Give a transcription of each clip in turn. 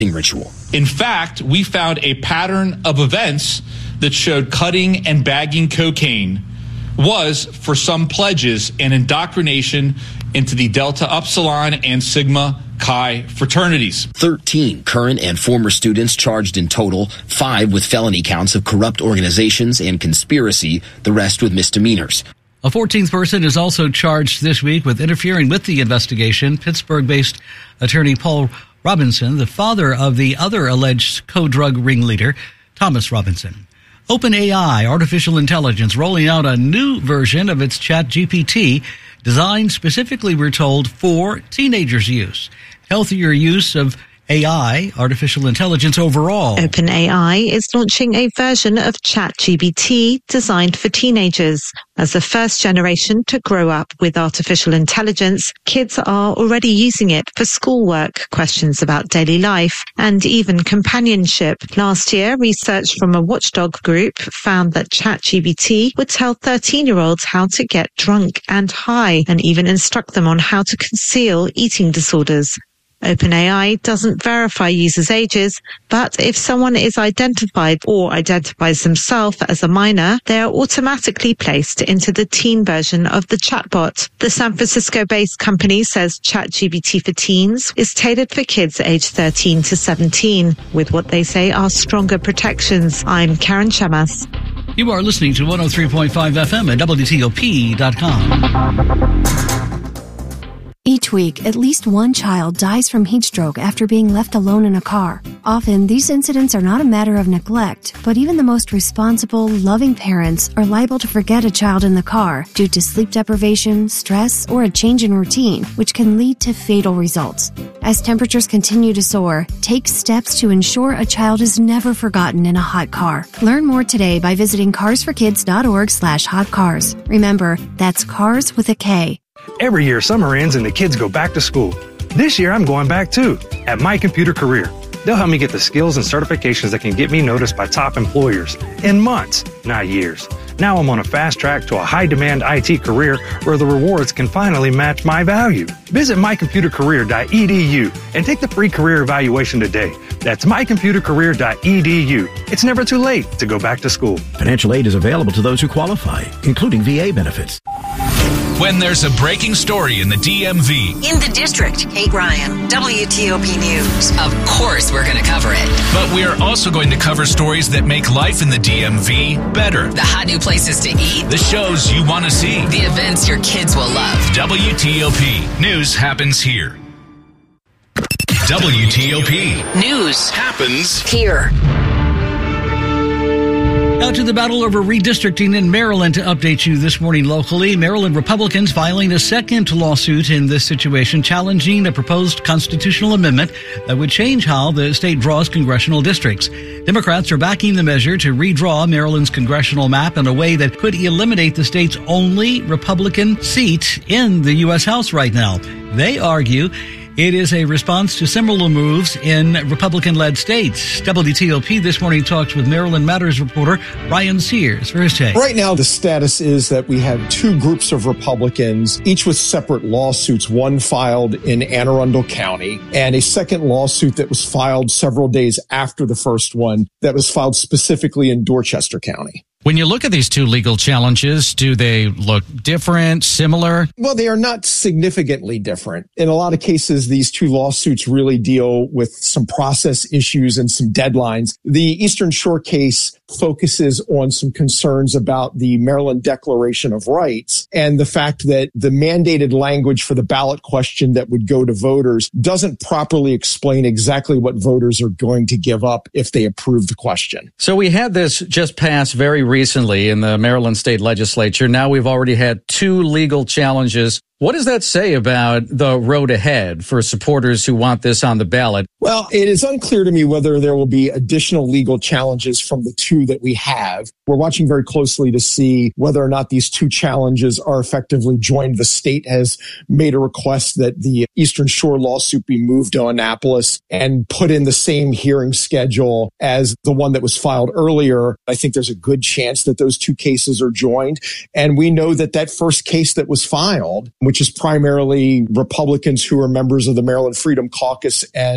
ritual. In fact, we found a pattern of events that showed cutting and bagging cocaine was, for some pledges, an indoctrination into the Delta Upsilon and Sigma Chi fraternities. 13 current and former students charged in total, 5 with felony counts of corrupt organizations and conspiracy, the rest with misdemeanors. A 14th person is also charged this week with interfering with the investigation. Pittsburgh-based attorney Paul Robinson, the father of the other alleged co-drug ringleader, Thomas Robinson. OpenAI, artificial intelligence, rolling out a new version of its ChatGPT designed specifically, we're told, for teenagers' use. Healthier use of AI, artificial intelligence overall. OpenAI is launching a version of ChatGPT designed for teenagers. As the first generation to grow up with artificial intelligence, kids are already using it for schoolwork, questions about daily life, and even companionship. Last year, research from a watchdog group found that ChatGPT would tell 13-year-olds how to get drunk and high, and even instruct them on how to conceal eating disorders. OpenAI doesn't verify users' ages, but if someone is identified or identifies themselves as a minor, they are automatically placed into the teen version of the chatbot. The San Francisco-based company says ChatGPT for teens is tailored for kids aged 13 to 17, with what they say are stronger protections. I'm Karen Chamas. You are listening to 103.5 FM at WTOP.com. Each week, at least one child dies from heat stroke after being left alone in a car. Often, these incidents are not a matter of neglect, but even the most responsible, loving parents are liable to forget a child in the car due to sleep deprivation, stress, or a change in routine, which can lead to fatal results. As temperatures continue to soar, take steps to ensure a child is never forgotten in a hot car. Learn more today by visiting carsforkids.org/hotcars. Remember, that's cars with a K. Every year, summer ends and the kids go back to school. This year, I'm going back too, at My Computer Career. They'll help me get the skills and certifications that can get me noticed by top employers in months, not years. Now I'm on a fast track to a high-demand IT career where the rewards can finally match my value. Visit mycomputercareer.edu and take the free career evaluation today. That's mycomputercareer.edu. It's never too late to go back to school. Financial aid is available to those who qualify, including VA benefits. When there's a breaking story in the DMV. In the district, Kate Ryan, WTOP News. Of course we're going to cover it. But we're also going to cover stories that make life in the DMV better. The hot new places to eat. The shows you want to see. The events your kids will love. WTOP. News happens here. WTOP. News happens here. Now to the battle over redistricting in Maryland to update you this morning locally. Maryland Republicans filing a second lawsuit in this situation, challenging a proposed constitutional amendment that would change how the state draws congressional districts. Democrats are backing the measure to redraw Maryland's congressional map in a way that could eliminate the state's only Republican seat in the U.S. House right now. They argue it is a response to similar moves in Republican-led states. WTOP this morning talks with Maryland Matters reporter Ryan Sears for his take. Right now, the status is that we have two groups of Republicans, each with separate lawsuits, one filed in Anne Arundel County and a second lawsuit that was filed several days after the first one that was filed specifically in Dorchester County. When you look at these two legal challenges, do they look different, similar? Well, they are not significantly different. In a lot of cases, these two lawsuits really deal with some process issues and some deadlines. The Eastern Shore case focuses on some concerns about the Maryland Declaration of Rights and the fact that the mandated language for the ballot question that would go to voters doesn't properly explain exactly what voters are going to give up if they approve the question. So we had this just pass very recently in the Maryland State Legislature. Now we've already had two legal challenges. What does that say about the road ahead for supporters who want this on the ballot? Well, it is unclear to me whether there will be additional legal challenges from the two that we have. We're watching very closely to see whether or not these two challenges are effectively joined. The state has made a request that the Eastern Shore lawsuit be moved to Annapolis and put in the same hearing schedule as the one that was filed earlier. I think there's a good chance that those two cases are joined. And we know that that first case that was filed, which is primarily Republicans who are members of the Maryland Freedom Caucus and members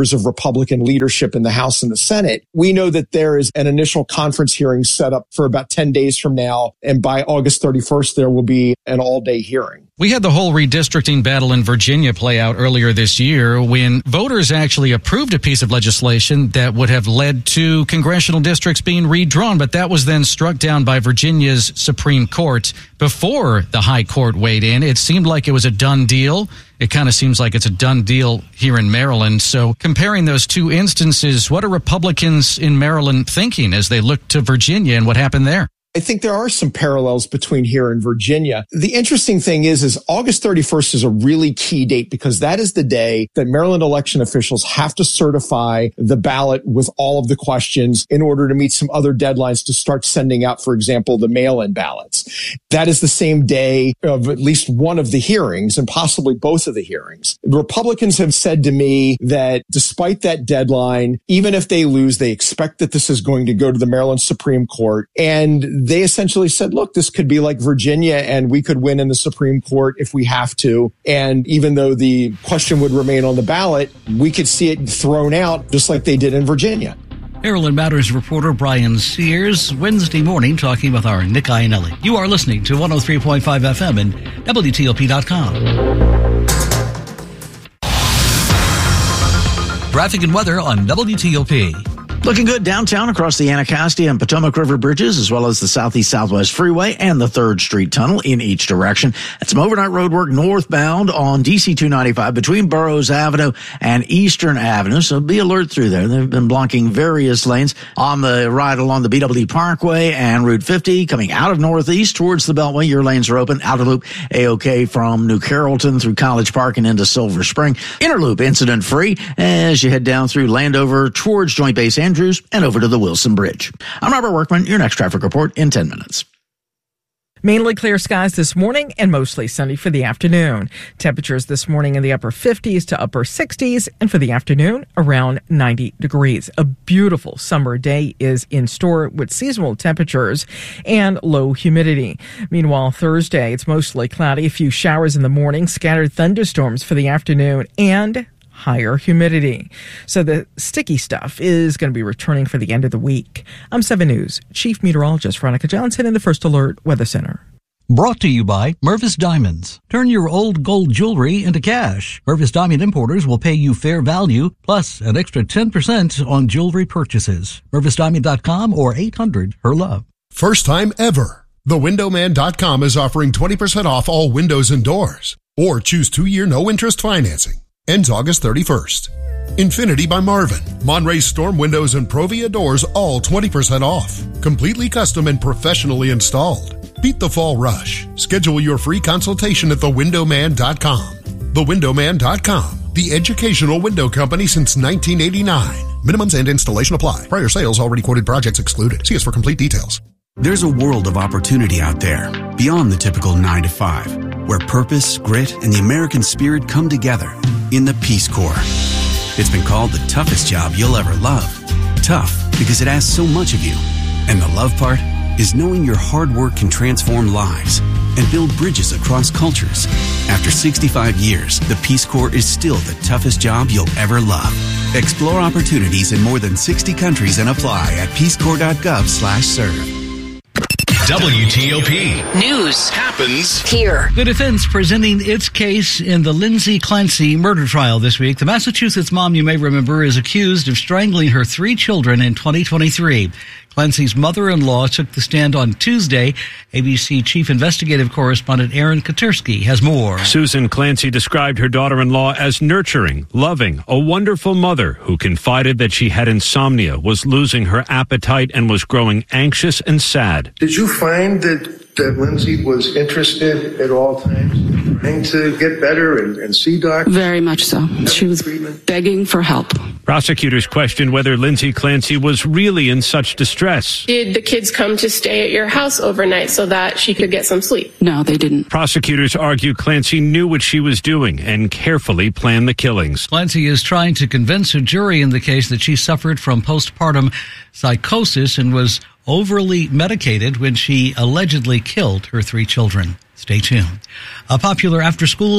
members of Republican leadership in the House and the Senate. We know that there is an initial conference hearing set up for about 10 days from now. And by August 31st, there will be an all-day hearing. We had the whole redistricting battle in Virginia play out earlier this year when voters actually approved a piece of legislation that would have led to congressional districts being redrawn, but that was then struck down by Virginia's Supreme Court before the High Court weighed in. It seemed like it was a done deal. It kind of seems like it's a done deal here in Maryland. So comparing those two instances, what are Republicans in Maryland thinking as they look to Virginia and what happened there? I think there are some parallels between here and Virginia. The interesting thing is August 31st is a really key date because that is the day that Maryland election officials have to certify the ballot with all of the questions in order to meet some other deadlines to start sending out, for example, the mail-in ballots. That is the same day of at least one of the hearings and possibly both of the hearings. The Republicans have said to me that despite that deadline, even if they lose, they expect that this is going to go to the Maryland Supreme Court. And they essentially said, look, this could be like Virginia and we could win in the Supreme Court if we have to. And even though the question would remain on the ballot, we could see it thrown out just like they did in Virginia. Maryland Matters reporter Brian Sears, Wednesday morning, talking with our Nick Iannelli. You are listening to 103.5 FM and WTOP.com. Traffic and weather on WTOP. Looking good downtown across the Anacostia and Potomac River bridges, as well as the Southeast-Southwest Freeway and the 3rd Street Tunnel in each direction. And some overnight road work northbound on DC 295 between Burroughs Avenue and Eastern Avenue. So be alert through there. They've been blocking various lanes on the ride along the BW Parkway and Route 50 coming out of Northeast towards the Beltway. Your lanes are open. Outer Loop A-OK from New Carrollton through College Park and into Silver Spring. Inner Loop incident free as you head down through Landover towards Joint Base Andrews and over to the Wilson Bridge. I'm Robert Workman, your next traffic report in 10 minutes. Mainly clear skies this morning and mostly sunny for the afternoon. Temperatures this morning in the upper 50s to upper 60s, and for the afternoon, around 90 degrees. A beautiful summer day is in store with seasonal temperatures and low humidity. Meanwhile, Thursday, it's mostly cloudy, a few showers in the morning, scattered thunderstorms for the afternoon, and higher humidity. So the sticky stuff is going to be returning for the end of the week. I'm 7 News Chief Meteorologist Veronica Johnson in the First Alert Weather Center. Brought to you by Mervis Diamonds. Turn your old gold jewelry into cash. Mervis Diamond Importers will pay you fair value plus an extra 10% on jewelry purchases. MervisDiamond.com or 800-HER-LOVE. First time ever. TheWindowman.com is offering 20% off all windows and doors. Or choose 2-year no-interest financing. Ends August 31st. Infinity by Marvin. Monterey Storm Windows and Provia Doors all 20% off. Completely custom and professionally installed. Beat the fall rush. Schedule your free consultation at thewindowman.com. Thewindowman.com. The educational window company since 1989. Minimums and installation apply. Prior sales already quoted projects excluded. See us for complete details. There's a world of opportunity out there beyond the typical 9 to 5, where purpose, grit, and the American spirit come together in the Peace Corps. It's been called the toughest job you'll ever love. Tough because it asks so much of you. And the love part is knowing your hard work can transform lives and build bridges across cultures. After 65 years, the Peace Corps is still the toughest job you'll ever love. Explore opportunities in more than 60 countries and apply at peacecorps.gov/serve. WTOP. News happens here. The defense presenting its case in the Lindsay Clancy murder trial this week. The Massachusetts mom, you may remember, is accused of strangling her 3 children in 2023. Clancy's mother-in-law took the stand on Tuesday. ABC Chief Investigative Correspondent Aaron Katersky has more. Susan Clancy described her daughter-in-law as nurturing, loving, a wonderful mother who confided that she had insomnia, was losing her appetite, and was growing anxious and sad. Did you find that Lindsay was interested at all times, trying to get better and see doctors? Very much so. She was begging for help. Prosecutors questioned whether Lindsay Clancy was really in such distress. Did the kids come to stay at your house overnight so that she could get some sleep? No, they didn't. Prosecutors argue Clancy knew what she was doing and carefully planned the killings. Clancy is trying to convince a jury in the case that she suffered from postpartum psychosis and was overly medicated when she allegedly killed her 3 children. Stay tuned. A popular after-school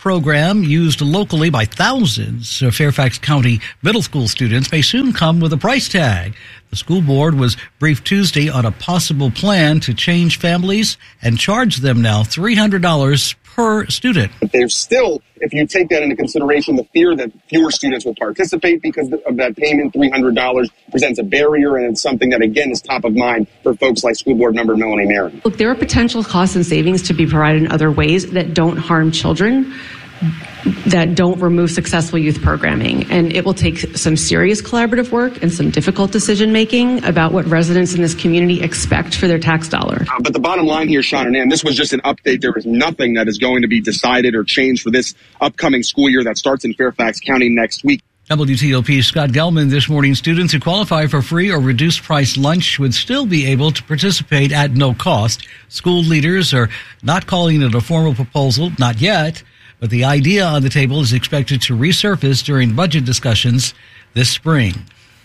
program used locally by thousands of Fairfax County middle school students may soon come with a price tag. The school board was briefed Tuesday on a possible plan to change families and charge them now $300 per student. But there's still, if you take that into consideration, the fear that fewer students will participate because of that payment. $300 presents a barrier, and it's something that, again, is top of mind for folks like School Board Member Melanie Marin. Look, there are potential costs and savings to be provided in other ways that don't harm children, that don't remove successful youth programming. And it will take some serious collaborative work and some difficult decision making about what residents in this community expect for their tax dollar. But the bottom line here, Sean and Ann, this was just an update. There is nothing that is going to be decided or changed for this upcoming school year that starts in Fairfax County next week. WTOP's Scott Gelman this morning. Students who qualify for free or reduced price lunch would still be able to participate at no cost. School leaders are not calling it a formal proposal, not yet. But the idea on the table is expected to resurface during budget discussions this spring.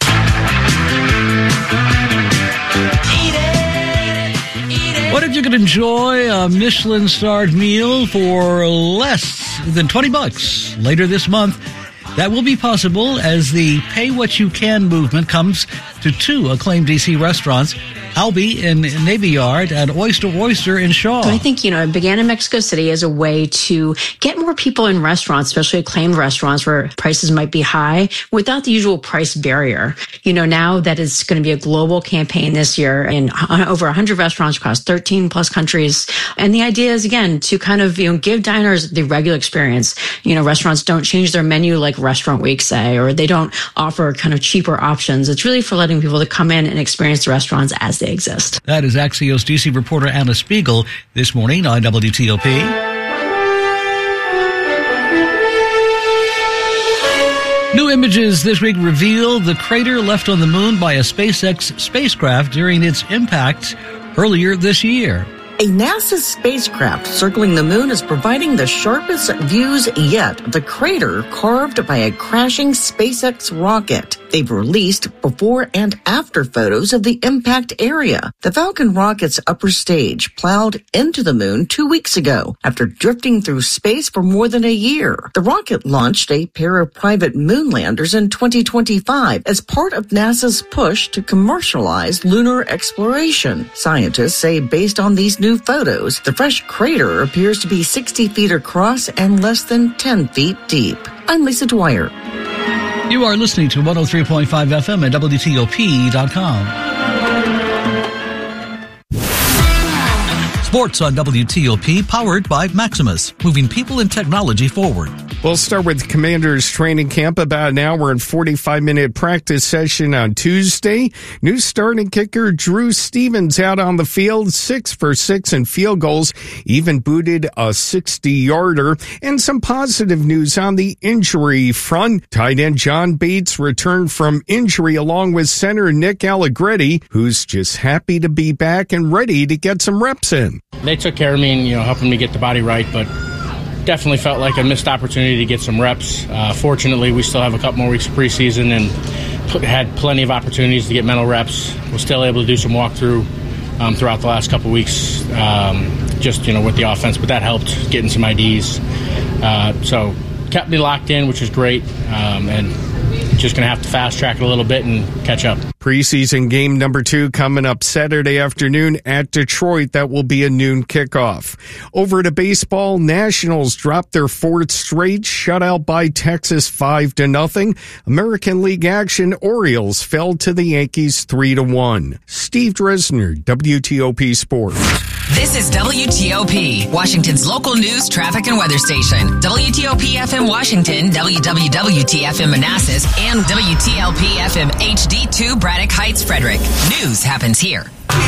What if you could enjoy a Michelin-starred meal for less than $20 later this month? That will be possible as the Pay What You Can movement comes to two acclaimed D.C. restaurants, Albi in Navy Yard and Oyster in Shaw. So I think, it began in Mexico City as a way to get more people in restaurants, especially acclaimed restaurants where prices might be high, without the usual price barrier. Now that it's going to be a global campaign this year in over 100 restaurants across 13 plus countries. And the idea is, again, to kind of, give diners the regular experience. Restaurants don't change their menu like Restaurant Week, say, or they don't offer kind of cheaper options. It's really for letting people to come in and experience the restaurants as they exist. That is Axios DC reporter Anna Spiegel this morning on WTOP. New images this week reveal the crater left on the moon by a SpaceX spacecraft during its impact earlier this year. A NASA spacecraft circling the moon is providing the sharpest views yet of the crater carved by a crashing SpaceX rocket. They've released before and after photos of the impact area. The Falcon rocket's upper stage plowed into the moon 2 weeks ago after drifting through space for more than a year. The rocket launched a pair of private moon landers in 2025 as part of NASA's push to commercialize lunar exploration. Scientists say based on these new photos, the fresh crater appears to be 60 feet across and less than 10 feet deep. I'm Lisa Dwyer. You are listening to 103.5 FM at WTOP.com. Sports on WTOP, powered by Maximus, moving people and technology forward. We'll start with Commanders training camp, about an hour and 45-minute practice session on Tuesday. New starting kicker Drew Stevens out on the field, 6 for 6 in field goals, even booted a 60-yarder. And some positive news on the injury front. Tight end John Bates returned from injury along with center Nick Allegretti, who's just happy to be back and ready to get some reps in. They took care of me and, helping me get the body right, but definitely felt like a missed opportunity to get some reps. Fortunately, we still have a couple more weeks of preseason and had plenty of opportunities to get mental reps. We're still able to do some walkthrough throughout the last couple weeks, with the offense, but that helped getting some IDs. So kept me locked in, which was great, and just going to have to fast track it a little bit and catch up. Preseason game number 2 coming up Saturday afternoon at Detroit. That will be a noon kickoff. Over to baseball, Nationals dropped their 4th straight, shut out by Texas 5-0. American League action, Orioles fell to the Yankees 3-1. Steve Dresner, WTOP Sports. This is WTOP, Washington's local news, traffic, and weather station. WTOP FM Washington, WWWT FM Manassas, and WTLP FM HD2 Braddock Heights, Frederick. News happens here.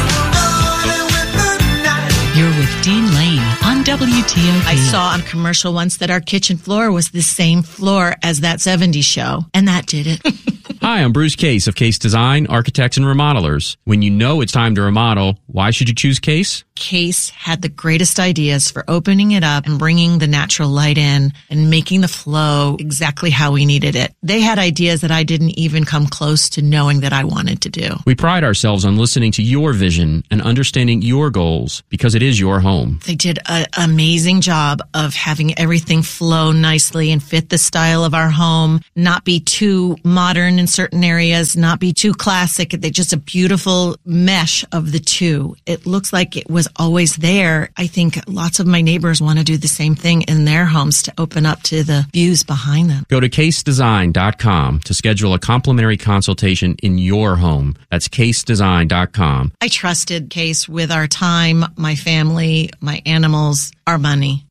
You're with Dean Lane on WTOP. I saw on commercial once that our kitchen floor was the same floor as that 70s show, and that did it. Hi, I'm Bruce Case of Case Design, Architects and Remodelers. When you know it's time to remodel, why should you choose Case? Case had the greatest ideas for opening it up and bringing the natural light in and making the flow exactly how we needed it. They had ideas that I didn't even come close to knowing that I wanted to do. We pride ourselves on listening to your vision and understanding your goals because it is your home. They did an amazing job of having everything flow nicely and fit the style of our home, not be too modern in certain areas, not be too classic. They just a beautiful mesh of the two. It looks like it was always there. I think lots of my neighbors want to do the same thing in their homes to open up to the views behind them. Go to casedesign.com to schedule a complimentary consultation in your home. That's casedesign.com. I trusted Case with our time, my family, my animals, our money.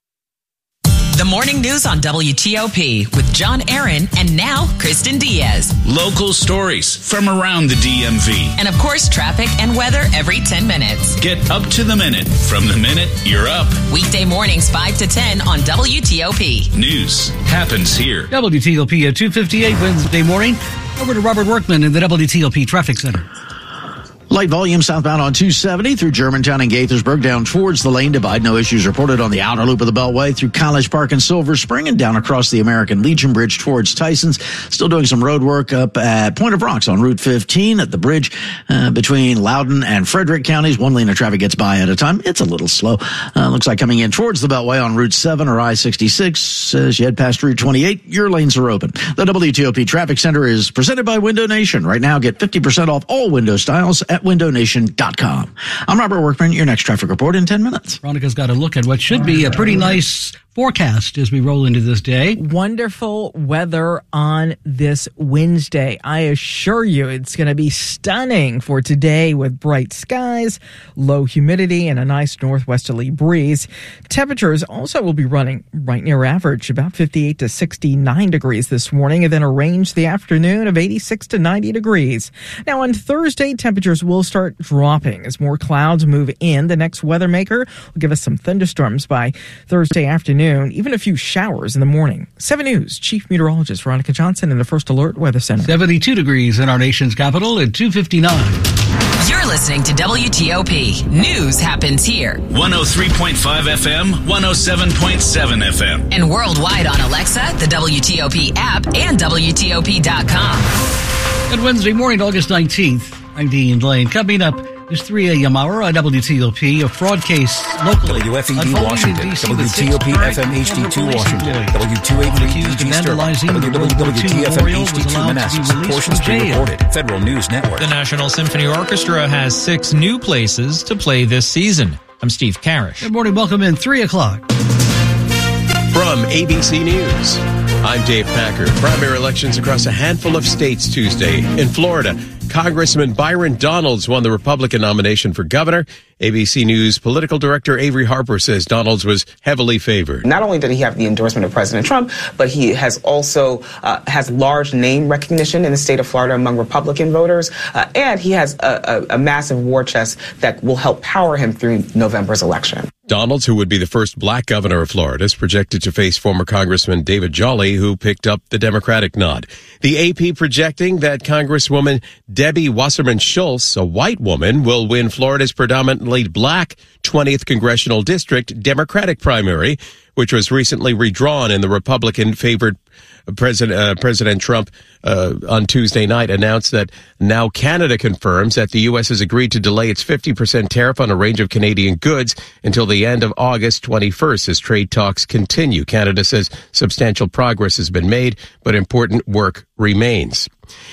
The morning news on WTOP with John Aaron and now Kristen Diaz. Local stories from around the DMV. And of course, traffic and weather every 10 minutes. Get up to the minute from the minute you're up. Weekday mornings 5 to 10 on WTOP. News happens here. WTOP at 2:58 Wednesday morning. Over to Robert Workman in the WTOP Traffic Center. Light volume southbound on 270 through Germantown and Gaithersburg down towards the lane divide. No issues reported on the outer loop of the Beltway through College Park and Silver Spring and down across the American Legion Bridge towards Tyson's. Still doing some road work up at Point of Rocks on Route 15 at the bridge between Loudoun and Frederick counties. One lane of traffic gets by at a time. It's a little slow. Looks like coming in towards the Beltway on Route 7 or I-66 as you head past Route 28. Your lanes are open. The WTOP Traffic Center is presented by Window Nation. Right now, get 50% off all window styles at windownation.com. I'm Robert Workman, your next traffic report in 10 minutes. Veronica's got a look at what should be a pretty nice forecast as we roll into this day. Wonderful weather on this Wednesday. I assure you it's going to be stunning for today with bright skies, low humidity, and a nice northwesterly breeze. Temperatures also will be running right near average, about 58 to 69 degrees this morning, and then a range the afternoon of 86 to 90 degrees. Now on Thursday, temperatures will start dropping as more clouds move in. The next weather maker will give us some thunderstorms by Thursday afternoon. Even a few showers in the morning. 7 News Chief Meteorologist Veronica Johnson in the First Alert Weather Center. 72 degrees in our nation's capital at 2:59. You're listening to WTOP. News happens here. 103.5 FM, 107.7 FM. And worldwide on Alexa, the WTOP app, and WTOP.com. Good Wednesday morning, August 19th. I'm Dean Lane. Coming up is 3 a.m. hour on WTOP, a fraud case locally. WFED Washington, WTOP FM HD2 Washington, W283 Sterling, WWWT-FM HD2 Manassas, portions pre-recorded, Federal News Network. The National Symphony Orchestra has 6 new places to play this season. I'm Steve Karish. Good morning, welcome in 3 o'clock. From ABC News, I'm Dave Packer. Primary elections across a handful of states Tuesday. In Florida, Congressman Byron Donalds won the Republican nomination for governor. ABC News political director Avery Harper says Donalds was heavily favored. Not only did he have the endorsement of President Trump, but he has also has large name recognition in the state of Florida among Republican voters, and he has a massive war chest that will help power him through November's election. Donalds, who would be the first black governor of Florida, is projected to face former Congressman David Jolly, who picked up the Democratic nod. The AP projecting that Congresswoman Debbie Wasserman Schultz, a white woman, will win Florida's predominantly black 20th Congressional District Democratic primary, which was recently redrawn in the Republican-favored President Trump on Tuesday night announced that now Canada confirms that the U.S. has agreed to delay its 50% tariff on a range of Canadian goods until the end of August 21st as trade talks continue. Canada says substantial progress has been made, but important work remains.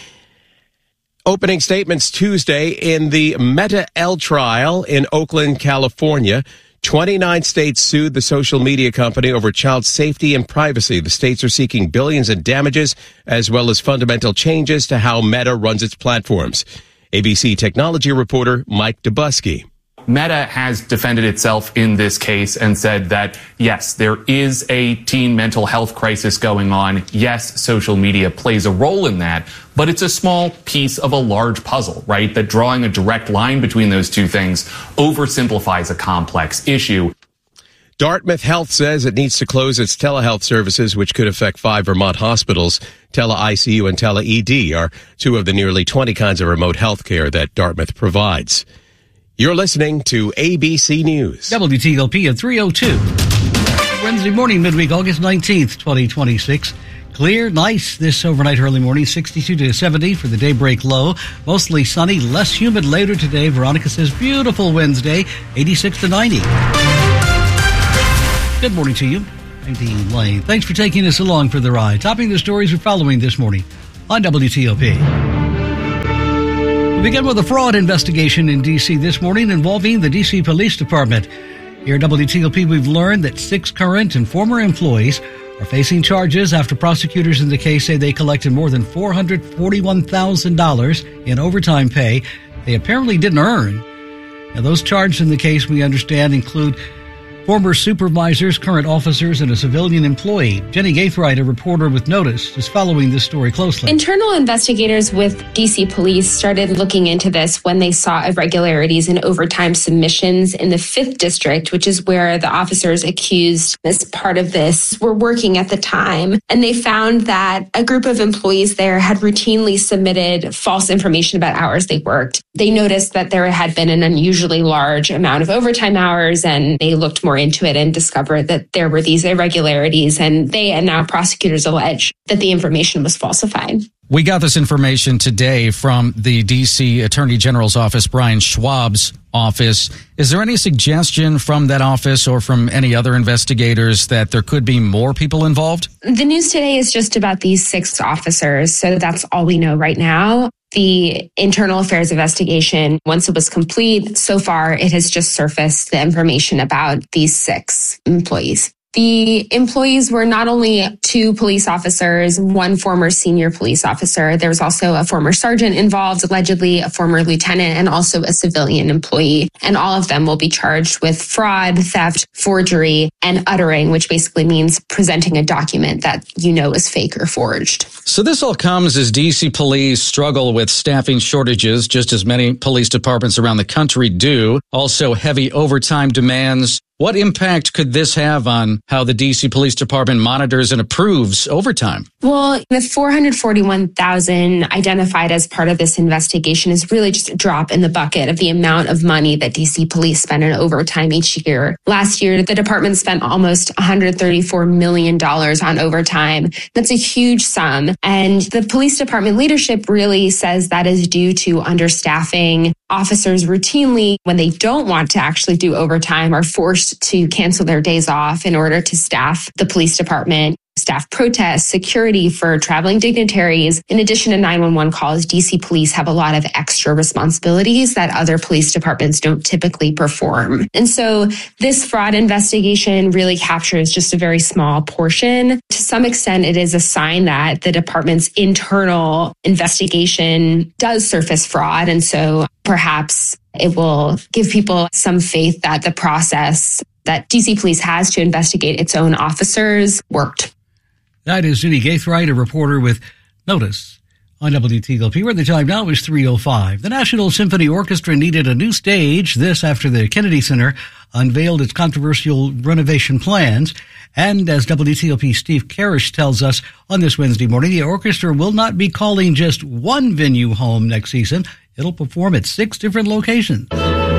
Opening statements Tuesday in the Meta L trial in Oakland, California. 29 states sued the social media company over child safety and privacy. The states are seeking billions in damages as well as fundamental changes to how Meta runs its platforms. ABC technology reporter Mike Dubusky. Meta has defended itself in this case and said that, yes, there is a teen mental health crisis going on. Yes, social media plays a role in that, but it's a small piece of a large puzzle, right? That drawing a direct line between those two things oversimplifies a complex issue. Dartmouth Health says it needs to close its telehealth services, which could affect 5 Vermont hospitals. Tele-ICU and Tele-ED are 2 of the nearly 20 kinds of remote health care that Dartmouth provides. You're listening to ABC News. WTOP at 3:02. Wednesday morning, midweek, August 19th, 2026. Clear, nice this overnight early morning, 62 to 70 for the daybreak low. Mostly sunny, less humid later today. Veronica says beautiful Wednesday, 86 to 90. Good morning to you. I'm Dean Lane. Thanks for taking us along for the ride. Topping the stories we're following this morning on WTOP. We begin with a fraud investigation in D.C. this morning involving the D.C. Police Department. Here at WTOP, we've learned that 6 current and former employees are facing charges after prosecutors in the case say they collected more than $441,000 in overtime pay they apparently didn't earn. Now, those charged in the case, we understand, include former supervisors, current officers, and a civilian employee. Jenny Gaithright, a reporter with Notice, is following this story closely. Internal investigators with DC Police started looking into this when they saw irregularities in overtime submissions in the 5th District, which is where the officers accused as part of this were working at the time. And they found that a group of employees there had routinely submitted false information about hours they worked. They noticed that there had been an unusually large amount of overtime hours, and they looked more into it and discovered that there were these irregularities, and they and now prosecutors allege that the information was falsified. We got this information today from the D.C. Attorney General's office, Brian Schwab's office. Is there any suggestion from that office or from any other investigators that there could be more people involved? The news today is just about these 6 officers, so that's all we know right now. The internal affairs investigation, once it was complete, so far it has just surfaced the information about these 6 employees. The employees were not only 2 police officers, 1 former senior police officer. There was also a former sergeant involved, allegedly a former lieutenant, and also a civilian employee. And all of them will be charged with fraud, theft, forgery, and uttering, which basically means presenting a document that you know is fake or forged. So this all comes as D.C. police struggle with staffing shortages, just as many police departments around the country do. Also heavy overtime demands. What impact could this have on how the D.C. Police Department monitors and approves overtime? Well, the $441,000 identified as part of this investigation is really just a drop in the bucket of the amount of money that D.C. police spend on overtime each year. Last year, the department spent almost $134 million on overtime. That's a huge sum. And the police department leadership really says that is due to understaffing. Officers routinely, when they don't want to actually do overtime, are forced to cancel their days off in order to staff the police department. Staff protests, security for traveling dignitaries. In addition to 911 calls, DC police have a lot of extra responsibilities that other police departments don't typically perform. And so this fraud investigation really captures just a very small portion. To some extent, it is a sign that the department's internal investigation does surface fraud. And so perhaps it will give people some faith that the process that DC police has to investigate its own officers worked. That is Jenny Gaithright, a reporter with Notice on WTOP, where the time now is 3:05. The National Symphony Orchestra needed a new stage. This after the Kennedy Center unveiled its controversial renovation plans. And as WTOP Steve Karish tells us on this Wednesday morning, the orchestra will not be calling just one venue home next season. It'll perform at 6 different locations.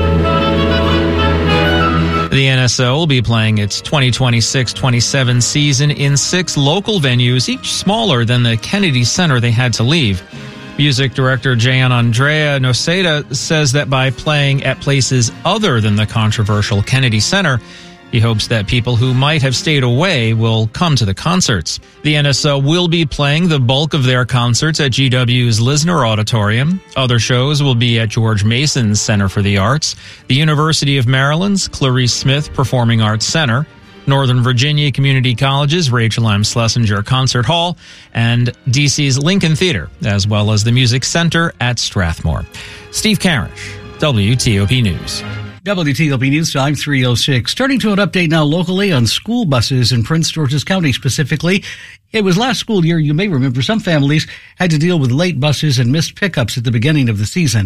The NSO will be playing its 2026-27 season in 6 local venues, each smaller than the Kennedy Center they had to leave. Music director Gianandrea Noceda says that by playing at places other than the controversial Kennedy Center, he hopes that people who might have stayed away will come to the concerts. The NSO will be playing the bulk of their concerts at GW's Lisner Auditorium. Other shows will be at George Mason's Center for the Arts, the University of Maryland's Clarice Smith Performing Arts Center, Northern Virginia Community College's Rachel M. Schlesinger Concert Hall, and DC's Lincoln Theater, as well as the Music Center at Strathmore. Steve Karish, WTOP News. WTOP News Time 3:06. Turning to an update now locally on school buses in Prince George's County specifically. It was last school year, you may remember, some families had to deal with late buses and missed pickups at the beginning of the season.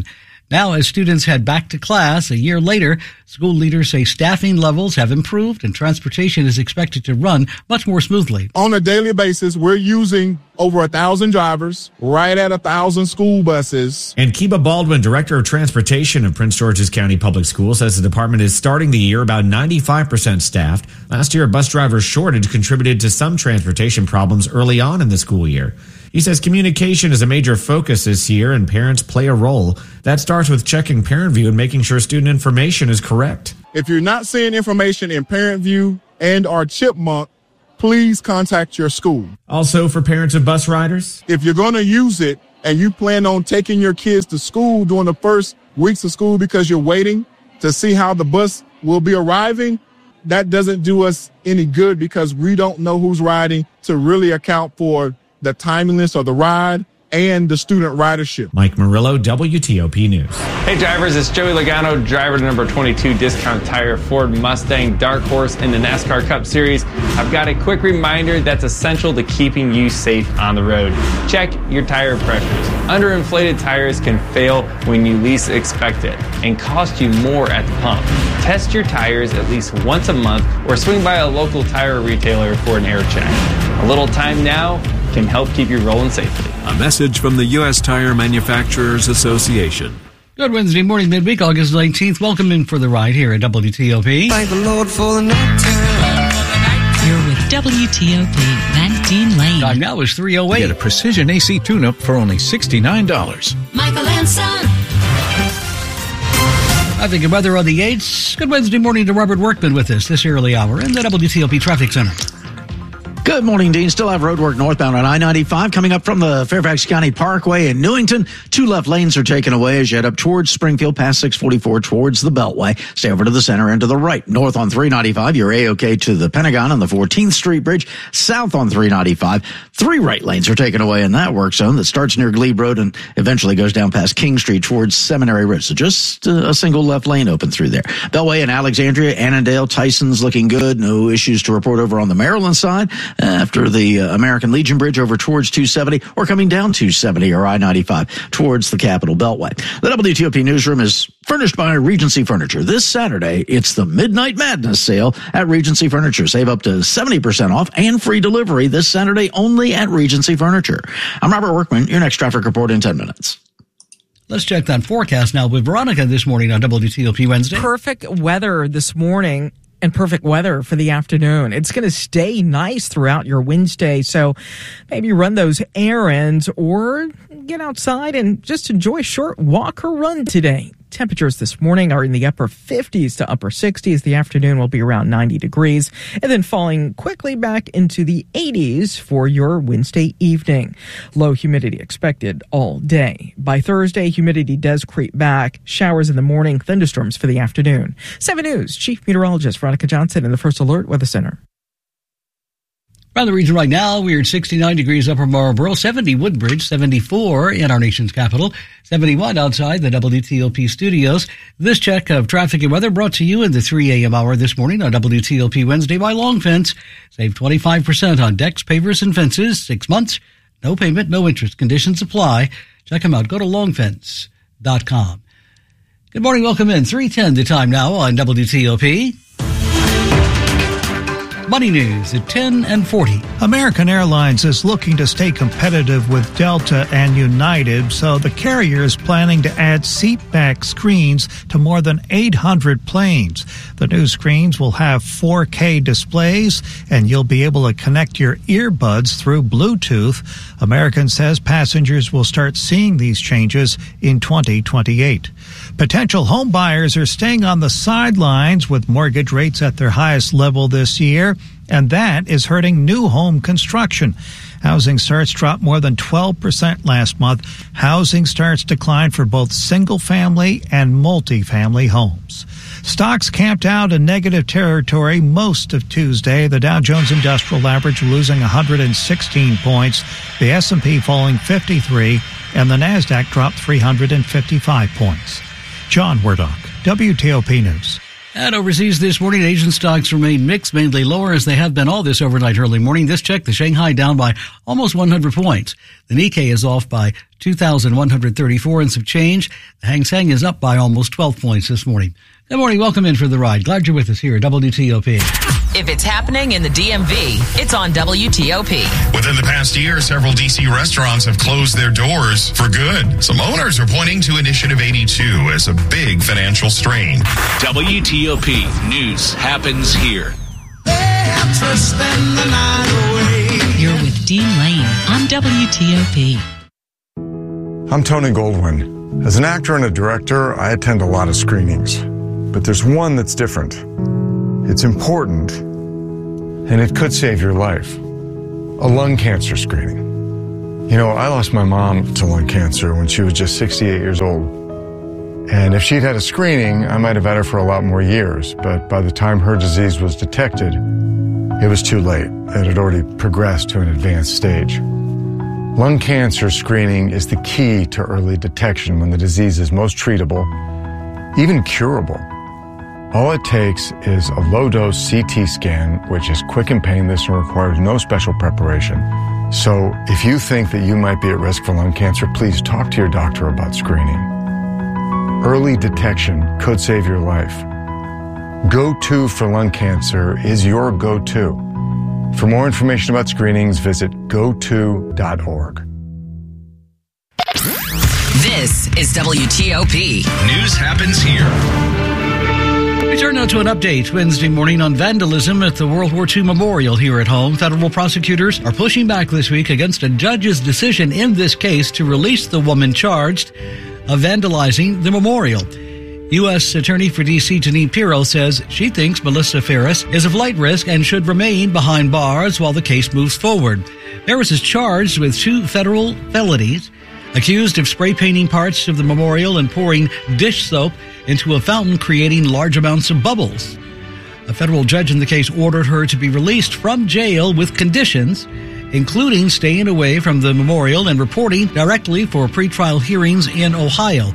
Now, as students head back to class a year later, school leaders say staffing levels have improved and transportation is expected to run much more smoothly. On a daily basis, we're using over 1,000 drivers, right at 1,000 school buses. And Kiba Baldwin, Director of Transportation of Prince George's County Public Schools, says the department is starting the year about 95% staffed. Last year, a bus driver shortage contributed to some transportation problems early on in the school year. He says communication is a major focus this year and parents play a role. That starts with checking Parent View and making sure student information is correct. If you're not seeing information in Parent View and or Chipmunk, please contact your school. Also for parents of bus riders, if you're going to use it and you plan on taking your kids to school during the first weeks of school because you're waiting to see how the bus will be arriving, that doesn't do us any good because we don't know who's riding to really account for the timeliness of the ride and the student ridership. Mike Murillo, WTOP News. Hey drivers, it's Joey Logano, driver to number 22 Discount Tire Ford Mustang Dark Horse in the NASCAR Cup Series. I've got a quick reminder that's essential to keeping you safe on the road. Check your tire pressures. Underinflated tires can fail when you least expect it and cost you more at the pump. Test your tires at least once a month or swing by a local tire retailer for an air check. A little time now can help keep you rolling safely. A message from the U.S. Tire Manufacturers Association. Good Wednesday morning, midweek, August 19th. Welcome in for the ride here at WTOP. Thank the Lord for the night time. You're with WTOP, Van Dean Lane. Time now is 3:08. Get a precision AC tune-up for only $69. Michael and Son. I think of weather on the 8s. Good Wednesday morning to Robert Workman with us this early hour in the WTOP Traffic Center. Good morning, Dean. Still have roadwork northbound on I-95 coming up from the Fairfax County Parkway in Newington. 2 left lanes are taken away as you head up towards Springfield past 644 towards the Beltway. Stay over to the center and to the right. North on 395, you're A-OK to the Pentagon on the 14th Street Bridge. South on 395, 3 right lanes are taken away in that work zone that starts near Glebe Road and eventually goes down past King Street towards Seminary Ridge. So just a single left lane open through there. Beltway in Alexandria, Annandale, Tyson's looking good. No issues to report over on the Maryland side. After the American Legion Bridge over towards 270 or coming down 270 or I-95 towards the Capitol Beltway. The WTOP Newsroom is furnished by Regency Furniture. This Saturday, it's the Midnight Madness sale at Regency Furniture. Save up to 70% off and free delivery this Saturday only at Regency Furniture. I'm Robert Workman, your next traffic report in 10 minutes. Let's check that forecast now with Veronica this morning on WTOP Wednesday. Perfect weather this morning. And perfect weather for the afternoon. It's going to stay nice throughout your Wednesday, so maybe run those errands or get outside and just enjoy a short walk or run today. Temperatures this morning are in the upper 50s to upper 60s. The afternoon will be around 90 degrees and then falling quickly back into the 80s for your Wednesday evening. Low humidity expected all day. By Thursday, humidity does creep back. Showers in the morning, thunderstorms for the afternoon. 7 News Chief Meteorologist Veronica Johnson in the First Alert Weather Center. Around the region right now, we're at 69 degrees Upper Marlboro, 70 Woodbridge, 74 in our nation's capital, 71 outside the WTOP studios. This check of traffic and weather brought to you in the 3 a.m. hour this morning on WTOP Wednesday by Long Fence. Save 25% on decks, pavers, and fences. 6 months, no payment, no interest. Conditions apply. Check them out. Go to longfence.com. Good morning. Welcome in. 3:10 the time now on WTOP. Money News at 10 and 40. American Airlines is looking to stay competitive with Delta and United, so the carrier is planning to add seatback screens to more than 800 planes. The new screens will have 4K displays, and you'll be able to connect your earbuds through Bluetooth. American says passengers will start seeing these changes in 2028. Potential home buyers are staying on the sidelines with mortgage rates at their highest level this year, and that is hurting new home construction. Housing starts dropped more than 12% last month. Housing starts declined for both single-family and multi-family homes. Stocks camped out in negative territory most of Tuesday. The Dow Jones Industrial Average losing 116 points, the S&P falling 53, and the Nasdaq dropped 355 points. John Werdock, WTOP News. And overseas this morning, Asian stocks remain mixed, mainly lower as they have been all this overnight early morning. This check, the Shanghai down by almost 100 points. The Nikkei is off by 2,134 and some change. The Hang Seng is up by almost 12 points this morning. Good morning. Welcome in for the ride. Glad you're with us here at WTOP. If it's happening in the DMV, it's on WTOP. Within the past year, several D.C. restaurants have closed their doors for good. Some owners are pointing to Initiative 82 as a big financial strain. WTOP News happens here. You're with Dean Lane on WTOP. I'm Tony Goldwyn. As an actor and a director, I attend a lot of screenings. But there's one that's different. It's important, and it could save your life. A lung cancer screening. You know, I lost my mom to lung cancer when she was just 68 years old. And if she'd had a screening, I might have had her for a lot more years. But by the time her disease was detected, it was too late. It had already progressed to an advanced stage. Lung cancer screening is the key to early detection when the disease is most treatable, even curable. All it takes is a low-dose CT scan, which is quick and painless and requires no special preparation. So if you think that you might be at risk for lung cancer, please talk to your doctor about screening. Early detection could save your life. Go-To for lung cancer is your go-to. For more information about screenings, visit goto.org. This is WTOP. News happens here. We turn now to an update Wednesday morning on vandalism at the World War II Memorial here at home. Federal prosecutors are pushing back this week against a judge's decision in this case to release the woman charged of vandalizing the memorial. U.S. Attorney for D.C. Jeanine Pirro says she thinks Melissa Ferris is a flight risk and should remain behind bars while the case moves forward. Ferris is charged with 2 federal felonies, accused of spray painting parts of the memorial and pouring dish soap into a fountain, creating large amounts of bubbles. A federal judge in the case ordered her to be released from jail with conditions, including staying away from the memorial and reporting directly for pretrial hearings in Ohio.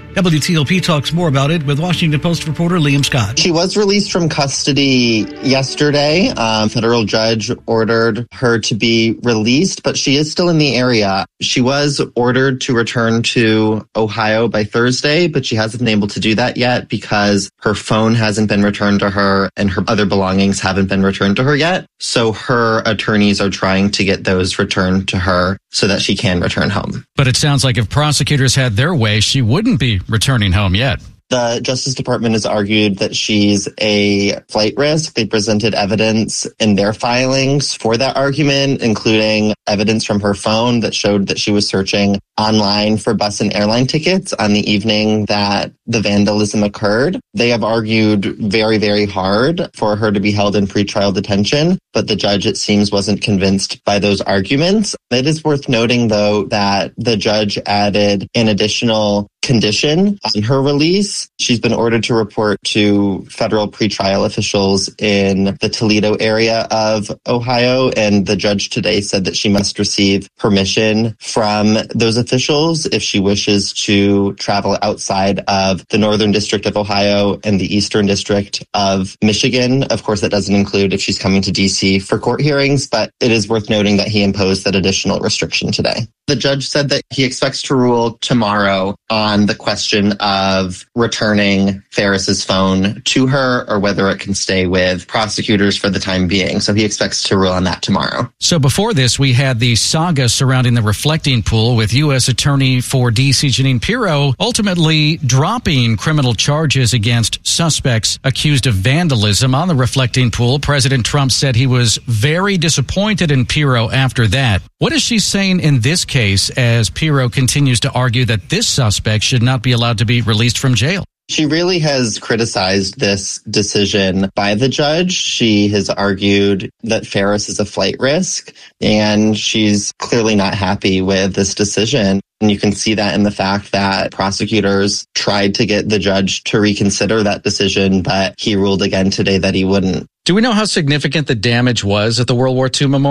WTOP talks more about it with Washington Post reporter Liam Scott. She was released from custody yesterday. Federal judge ordered her to be released, but she is still in the area. She was ordered to return to Ohio by Thursday, but she hasn't been able to do that yet because her phone hasn't been returned to her and her other belongings haven't been returned to her yet. So her attorneys are trying to get those returned to her so that she can return home. But it sounds like if prosecutors had their way, she wouldn't be returning home yet. The Justice Department has argued that she's a flight risk. They presented evidence in their filings for that argument, including evidence from her phone that showed that she was searching online for bus and airline tickets on the evening that the vandalism occurred. They have argued very, very hard for her to be held in pretrial detention, but the judge, it seems, wasn't convinced by those arguments. It is worth noting, though, that the judge added an additional condition on her release. She's been ordered to report to federal pretrial officials in the Toledo area of Ohio, and the judge today said that she must receive permission from those officials if she wishes to travel outside of the Northern District of Ohio and the Eastern District of Michigan. Of course, that doesn't include if she's coming to D.C. for court hearings, but it is worth noting that he imposed that additional restriction today. The judge said that he expects to rule tomorrow on the question of returning Ferris's phone to her or whether it can stay with prosecutors for the time being. So he expects to rule on that tomorrow. So before this, we had the saga surrounding the reflecting pool with U.S. Attorney for D.C. Jeanine Pirro ultimately dropping criminal charges against suspects accused of vandalism on the reflecting pool. President Trump said he was very disappointed in Pirro after that. What is she saying in this case as Pirro continues to argue that this suspect should not be allowed to be released from jail? She really has criticized this decision by the judge. She has argued that Ferris is a flight risk, and she's clearly not happy with this decision. And you can see that in the fact that prosecutors tried to get the judge to reconsider that decision, but he ruled again today that he wouldn't. Do we know how significant the damage was at the World War II Memorial?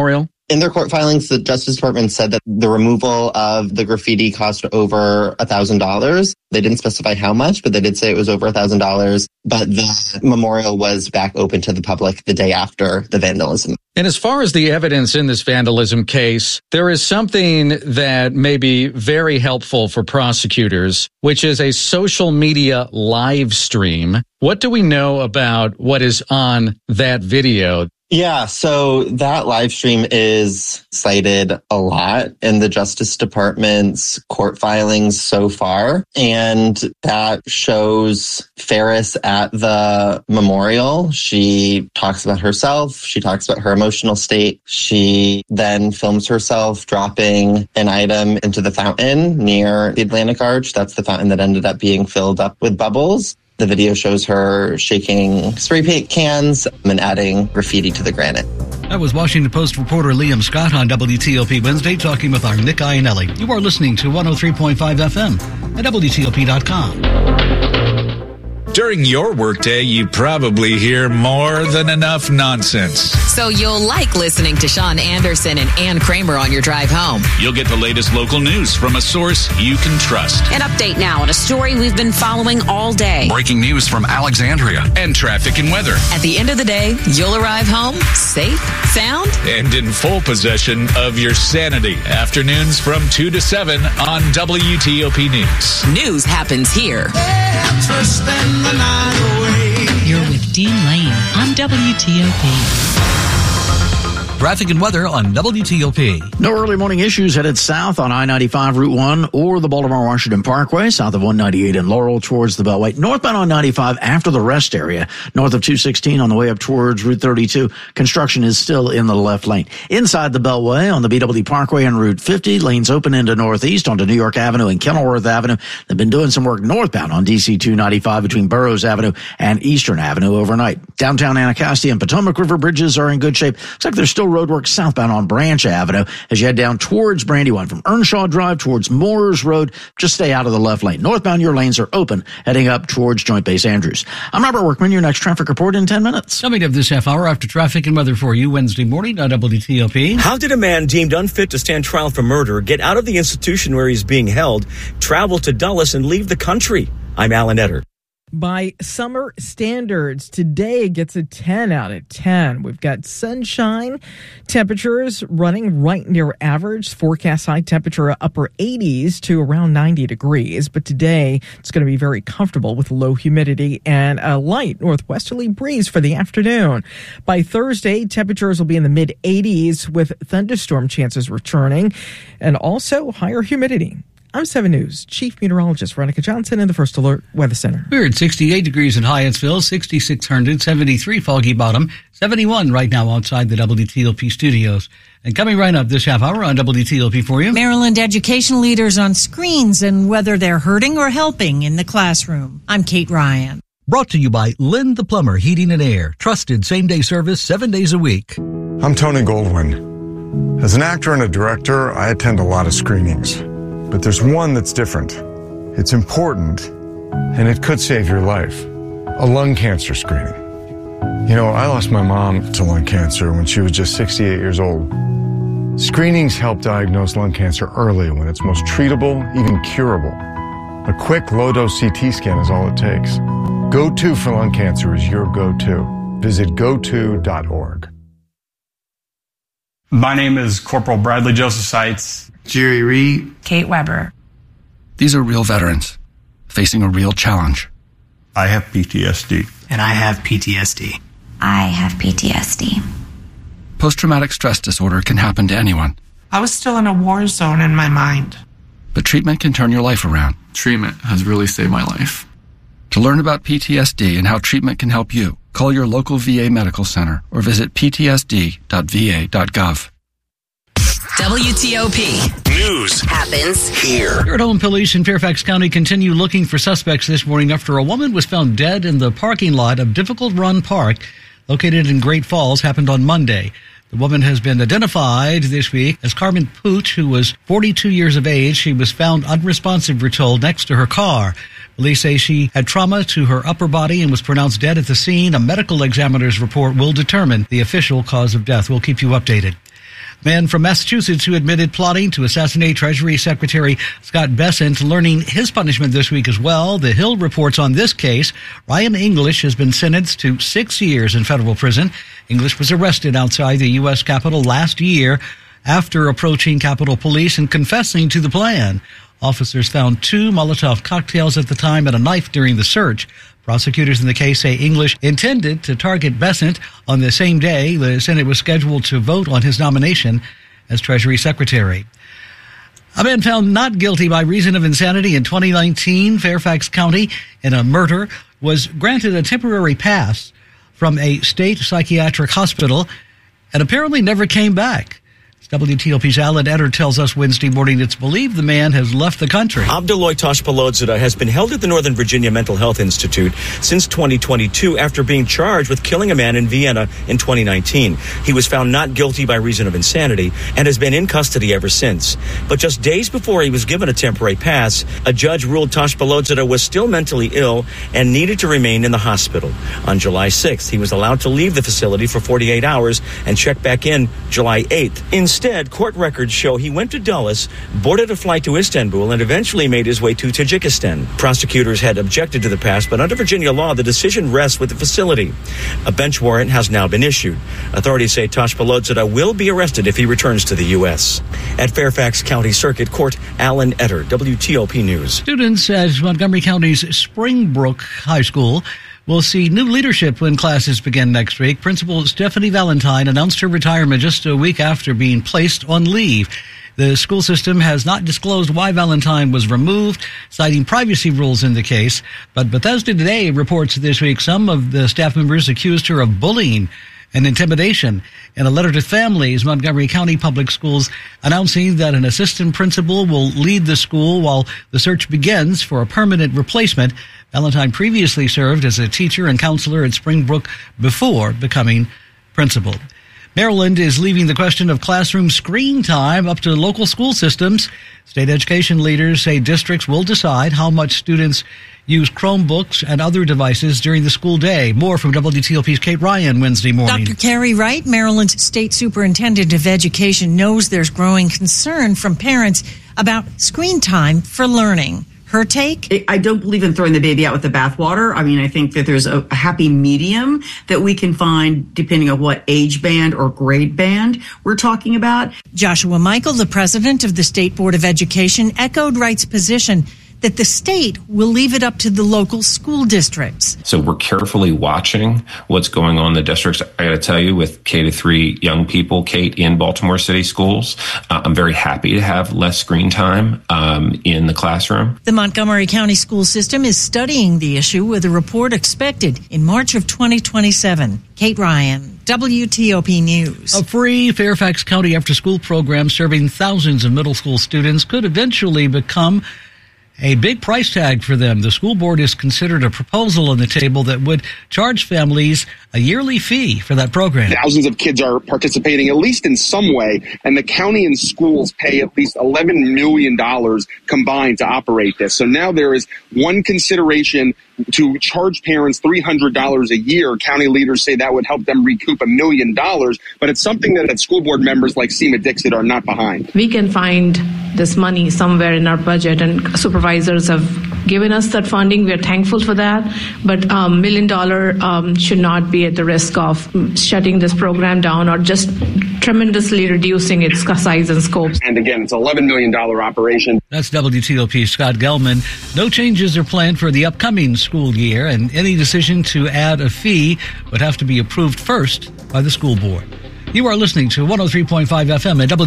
In their court filings, the Justice Department said that the removal of the graffiti cost over $1,000. They didn't specify how much, but they did say it was over $1,000. But the memorial was back open to the public the day after the vandalism. And as far as the evidence in this vandalism case, there is something that may be very helpful for prosecutors, which is a social media live stream. What do we know about what is on that video? Yeah, so that live stream is cited a lot in the Justice Department's court filings so far. And that shows Ferris at the memorial. She talks about herself. She talks about her emotional state. She then films herself dropping an item into the fountain near the Atlantic Arch. That's the fountain that ended up being filled up with bubbles. The video shows her shaking spray paint cans and adding graffiti to the granite. That was Washington Post reporter Liam Scott on WTOP Wednesday talking with our Nick Iannelli. You are listening to 103.5 FM at WTOP.com. During your workday, you probably hear more than enough nonsense. So you'll like listening to Sean Anderson and Ann Kramer on your drive home. You'll get the latest local news from a source you can trust. An update now on a story we've been following all day. Breaking news from Alexandria and traffic and weather. At the end of the day, you'll arrive home safe, sound, and in full possession of your sanity. Afternoons from 2 to 7 on WTOP News. News happens here. You're with Dean Lane on WTOP. Traffic and weather on WTOP. No early morning issues headed south on I-95 Route 1 or the Baltimore-Washington Parkway, south of 198 in Laurel towards the Beltway. Northbound on 95 after the rest area, north of 216 on the way up towards Route 32. Construction is still in the left lane. Inside the Beltway on the BW Parkway and Route 50, lanes open into northeast onto New York Avenue and Kenilworth Avenue. They've been doing some work northbound on DC 295 between Burroughs Avenue and Eastern Avenue overnight. Downtown Anacostia and Potomac River bridges are in good shape. Looks like there's still roadwork southbound on Branch Avenue as you head down towards Brandywine from Earnshaw Drive towards Moores Road. Just stay out of the left lane. Northbound, your lanes are open heading up towards Joint Base Andrews. I'm Robert Workman. Your next traffic report in 10 minutes. Coming up this half hour after traffic and weather for you Wednesday morning on WTOP. How did a man deemed unfit to stand trial for murder get out of the institution where he's being held, travel to Dulles, and leave the country? I'm Alan Etter. By summer standards, today gets a 10 out of 10. We've got sunshine, temperatures running right near average, forecast high temperature upper 80s to around 90 degrees. But today it's going to be very comfortable with low humidity and a light northwesterly breeze for the afternoon. By Thursday, temperatures will be in the mid 80s with thunderstorm chances returning and also higher humidity. I'm 7 News Chief Meteorologist Veronica Johnson in the First Alert Weather Center. We're at 68 degrees in Hyattsville, 66 Herndon, 73 Foggy Bottom, 71 right now outside the WTOP studios. And coming right up this half hour on WTOP for you. Maryland education leaders on screens and whether they're hurting or helping in the classroom. I'm Kate Ryan. Brought to you by Lynn the Plumber Heating and Air. Trusted same-day service 7 days a week. I'm Tony Goldwyn. As an actor and a director, I attend a lot of screenings. But there's one that's different. It's important, and it could save your life. A lung cancer screening. You know, I lost my mom to lung cancer when she was just 68 years old. Screenings help diagnose lung cancer early when it's most treatable, even curable. A quick, low-dose CT scan is all it takes. Go-To for lung cancer is your go-to. Visit goto.org. My name is Corporal Bradley Joseph Seitz. Jerry Reed. Kate Weber. These are real veterans facing a real challenge. I have PTSD. And I have PTSD. I have PTSD. Post-traumatic stress disorder can happen to anyone. I was still in a war zone in my mind. But treatment can turn your life around. Treatment has really saved my life. To learn about PTSD and how treatment can help you, call your local VA medical center or visit ptsd.va.gov. WTOP. News happens here. Rhode police in Fairfax County continue looking for suspects this morning after a woman was found dead in the parking lot of Difficult Run Park, located in Great Falls, happened on Monday. The woman has been identified this week as Carmen Pooch, who was 42 years of age. She was found unresponsive, we're told, next to her car. Police say she had trauma to her upper body and was pronounced dead at the scene. A medical examiner's report will determine the official cause of death. We'll keep you updated. Man from Massachusetts who admitted plotting to assassinate Treasury Secretary Scott Bessent learning his punishment this week as well. The Hill reports on this case. Ryan English has been sentenced to 6 years in federal prison. English was arrested outside the U.S. Capitol last year after approaching Capitol Police and confessing to the plan. Officers found 2 Molotov cocktails at the time and a knife during the search. Prosecutors in the case say English intended to target Bessent on the same day the Senate was scheduled to vote on his nomination as Treasury Secretary. A man found not guilty by reason of insanity in 2019, Fairfax County, in a murder, was granted a temporary pass from a state psychiatric hospital and apparently never came back. WTOP's Alan Etter tells us Wednesday morning it's believed the man has left the country. Abduloy Toshpalodzada has been held at the Northern Virginia Mental Health Institute since 2022 after being charged with killing a man in Vienna in 2019. He was found not guilty by reason of insanity and has been in custody ever since. But just days before he was given a temporary pass, a judge ruled Toshpalodzada was still mentally ill and needed to remain in the hospital. On July 6th, he was allowed to leave the facility for 48 hours and check back in July 8th. Instead, court records show he went to Dulles, boarded a flight to Istanbul, and eventually made his way to Tajikistan. Prosecutors had objected to the pass, but under Virginia law, the decision rests with the facility. A bench warrant has now been issued. Authorities say Toshpalodzada will be arrested if he returns to the U.S. At Fairfax County Circuit Court, Alan Etter, WTOP News. Students at Montgomery County's Springbrook High School will see new leadership when classes begin next week. Principal Stephanie Valentine announced her retirement just a week after being placed on leave. The school system has not disclosed why Valentine was removed, citing privacy rules in the case. But Bethesda Today reports this week some of the staff members accused her of bullying and intimidation. In a letter to families, Montgomery County Public Schools announcing that an assistant principal will lead the school while the search begins for a permanent replacement. Valentine previously served as a teacher and counselor at Springbrook before becoming principal. Maryland is leaving the question of classroom screen time up to local school systems. State education leaders say districts will decide how much students use Chromebooks and other devices during the school day. More from WTOP's Kate Ryan Wednesday morning. Dr. Carrie Wright, Maryland's State Superintendent of Education, knows there's growing concern from parents about screen time for learning. Her take? I don't believe in throwing the baby out with the bathwater. I mean, I think that there's a happy medium that we can find depending on what age band or grade band we're talking about. Joshua Michael, the president of the State Board of Education, echoed Wright's position that the state will leave it up to the local school districts. So we're carefully watching what's going on in the districts. I got to tell you, with K-3 young people, Kate, in Baltimore City schools, I'm very happy to have less screen time in the classroom. The Montgomery County school system is studying the issue with a report expected in March of 2027. Kate Ryan, WTOP News. A free Fairfax County after-school program serving thousands of middle school students could eventually become a big price tag for them. The school board has considered a proposal on the table that would charge families a yearly fee for that program. Thousands of kids are participating, at least in some way, and the county and schools pay at least $11 million combined to operate this. So now there is one consideration to charge parents $300 a year. County leaders say that would help them recoup $1 million, but it's something that school board members like Seema Dixit are not behind. We can find this money somewhere in our budget, and supervisors have given us that funding. We are thankful for that, but $1 million should not be at the risk of shutting this program down or just tremendously reducing its size and scope. And again, it's an $11 million operation. That's WTOP's Scott Gelman. No changes are planned for the upcoming school year, and any decision to add a fee would have to be approved first by the school board. You are listening to 103.5 FM at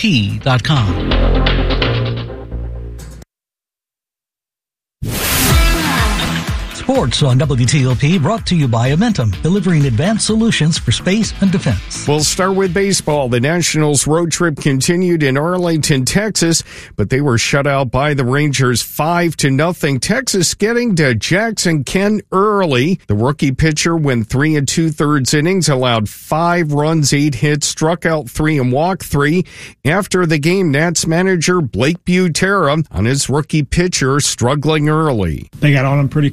WTOP.com. Sports on WTOP, brought to you by Amentum, delivering advanced solutions for space and defense. We'll start with baseball. The Nationals road trip continued in Arlington, Texas, but they were shut out by the Rangers 5-0. Texas getting to Jackson Kent early. The rookie pitcher went 3 2/3 innings, allowed 5 runs, 8 hits, struck out 3 and walked 3. After the game, Nats manager Blake Butera on his rookie pitcher struggling early. They got on him pretty quickly, and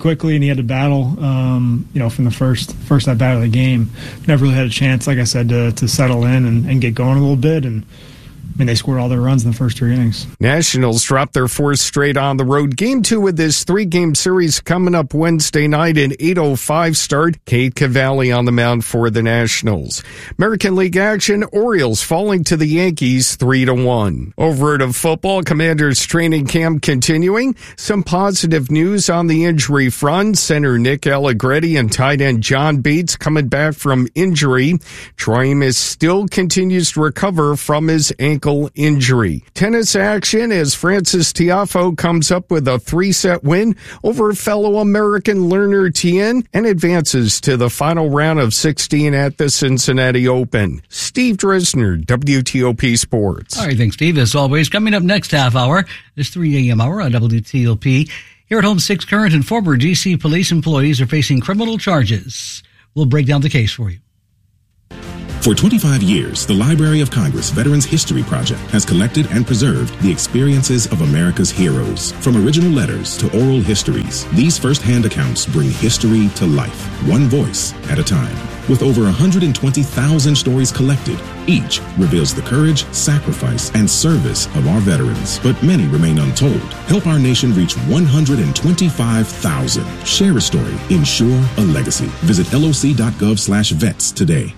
he had to battle, from the first at bat of the game. Never really had a chance, like I said, to settle in and get going a little bit. And they scored all their runs in the first 3 innings. Nationals dropped their 4th straight on the road. Game 2 of this 3-game series coming up Wednesday night, an 8:05 start. Cade Cavalli on the mound for the Nationals. American League action, Orioles falling to the Yankees 3-1. Over to football, Commanders training camp continuing. Some positive news on the injury front. Center Nick Allegretti and tight end John Bates coming back from injury. Troy Amos still continues to recover from his ankle injury. Tennis action as Francis Tiafoe comes up with a 3-set win over fellow American Lerner Tien and advances to the final round of 16 at the Cincinnati Open. Steve Dresner, WTOP Sports. All right, thanks, Steve. As always, coming up next half hour, this 3 a.m. hour on WTOP. Here at home, 6 current and former D.C. police employees are facing criminal charges. We'll break down the case for you. For 25 years, the Library of Congress Veterans History Project has collected and preserved the experiences of America's heroes. From original letters to oral histories, these first-hand accounts bring history to life, one voice at a time. With over 120,000 stories collected, each reveals the courage, sacrifice, and service of our veterans. But many remain untold. Help our nation reach 125,000. Share a story. Ensure a legacy. Visit loc.gov/vets today.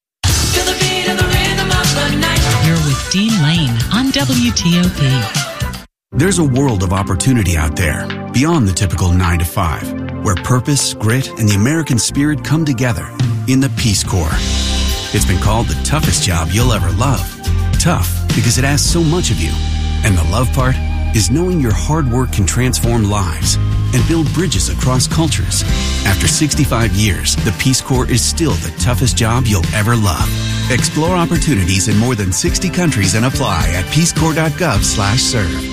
You're with Dean Lane on WTOP. There's a world of opportunity out there beyond the typical 9 to 5, where purpose, grit, and the American spirit come together in the Peace Corps. It's been called the toughest job you'll ever love. Tough because it asks so much of you. And the love part is knowing your hard work can transform lives and build bridges across cultures. After 65 years, the Peace Corps is still the toughest job you'll ever love. Explore opportunities in more than 60 countries and apply at peacecorps.gov/serve.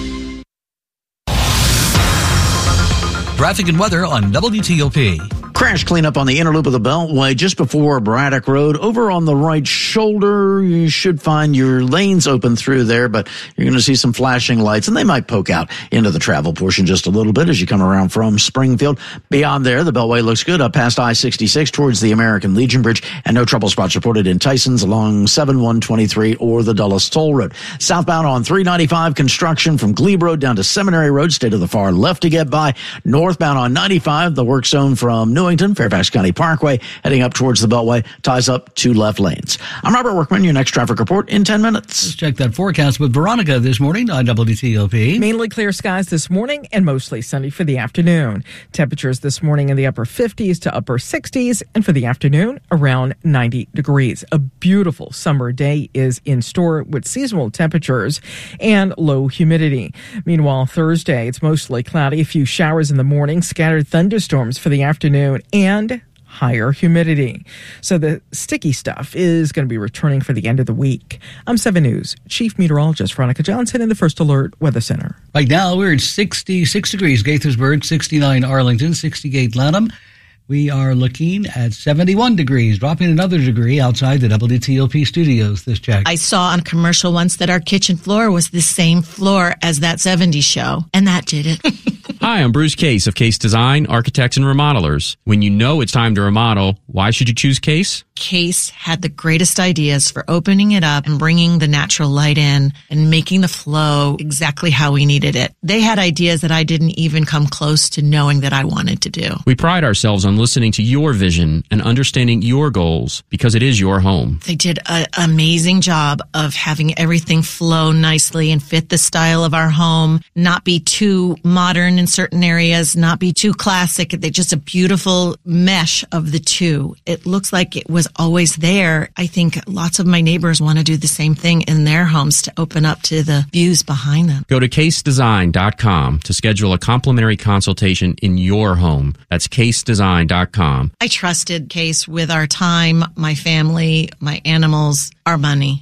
Traffic and weather on WTOP. Crash cleanup on the inner loop of the Beltway just before Braddock Road. Over on the right shoulder, you should find your lanes open through there, but you're going to see some flashing lights, and they might poke out into the travel portion just a little bit as you come around from Springfield. Beyond there, the Beltway looks good up past I-66 towards the American Legion Bridge, and no trouble spots reported in Tysons along 7123 or the Dulles Toll Road. Southbound on 395, construction from Glebe Road down to Seminary Road, stay to the far left to get by. Northbound on 95, the work zone from Newington, Fairfax County Parkway, heading up towards the Beltway, ties up 2 left lanes. I'm Robert Workman, your next traffic report in 10 minutes. Let's check that forecast with Veronica this morning on WTOP. Mainly clear skies this morning and mostly sunny for the afternoon. Temperatures this morning in the upper 50s to upper 60s, and for the afternoon, around 90 degrees. A beautiful summer day is in store with seasonal temperatures and low humidity. Meanwhile, Thursday, it's mostly cloudy, a few showers in the morning, scattered thunderstorms for the afternoon, and higher humidity. So the sticky stuff is going to be returning for the end of the week. I'm 7 News Chief Meteorologist Veronica Johnson in the First Alert Weather Center. Right now, we're at 66 degrees Gaithersburg, 69 Arlington, 68 Lanham. We are looking at 71 degrees, dropping another degree outside the WTOP studios this check. I saw on a commercial once that our kitchen floor was the same floor as that 70s show, and that did it. Hi, I'm Bruce Case of Case Design, Architects and Remodelers. When you know it's time to remodel, why should you choose Case? Case had the greatest ideas for opening it up and bringing the natural light in and making the flow exactly how we needed it. They had ideas that I didn't even come close to knowing that I wanted to do. We pride ourselves on listening to your vision and understanding your goals because it is your home. They did an amazing job of having everything flow nicely and fit the style of our home, not be too modern in certain areas, not be too classic. They're just a beautiful mesh of the two. It looks like it was always there. I think lots of my neighbors want to do the same thing in their homes to open up to the views behind them. Go to casedesign.com to schedule a complimentary consultation in your home. That's casedesign.com. I trusted Case with our time, my family, my animals, our money.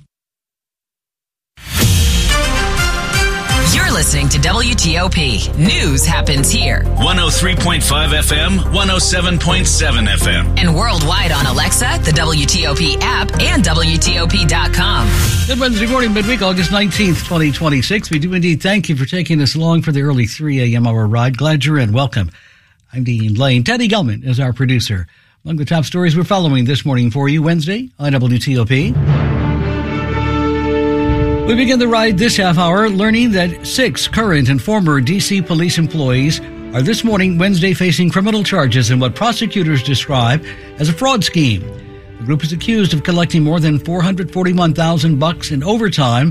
You're listening to WTOP. News happens here. 103.5 FM, 107.7 FM. And worldwide on Alexa, the WTOP app, and WTOP.com. Good Wednesday morning, midweek, August 19th, 2026. We do indeed thank you for taking us along for the early 3 a.m. hour ride. Glad you're in. Welcome. I'm Dean Lane. Teddy Gellman is our producer. Among the top stories we're following this morning for you, Wednesday on WTOP. We begin the ride this half hour learning that 6 current and former D.C. police employees are this morning, Wednesday, facing criminal charges in what prosecutors describe as a fraud scheme. The group is accused of collecting more than $441,000 in overtime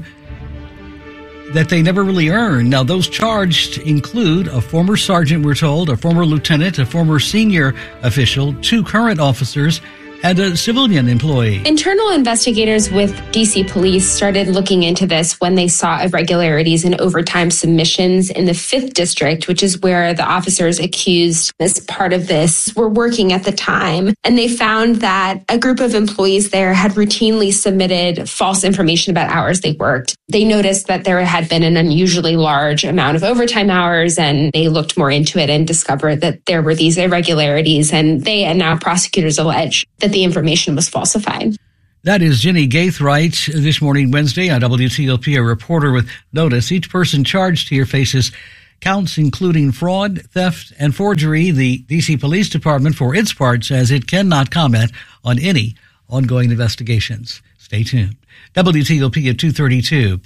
that they never really earned. Now, those charged include a former sergeant, we're told, a former lieutenant, a former senior official, 2 current officers, and a civilian employee. Internal investigators with DC Police started looking into this when they saw irregularities in overtime submissions in the 5th District, which is where the officers accused as part of this were working at the time. And they found that a group of employees there had routinely submitted false information about hours they worked. They noticed that there had been an unusually large amount of overtime hours, and they looked more into it and discovered that there were these irregularities, and they and now prosecutors allege that the information was falsified. That is Jenny Gaithright this morning, Wednesday, on WTOP, a reporter with notice. Each person charged here faces counts including fraud, theft, and forgery. The D.C. Police Department, for its part, says it cannot comment on any ongoing investigations. Stay tuned. WTOP at 2:32.